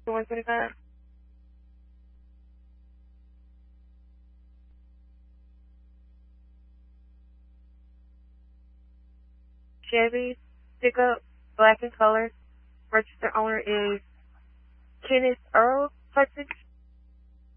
125. Chevy pickup, black in color. Registered owner is Kenneth Earl Hudson.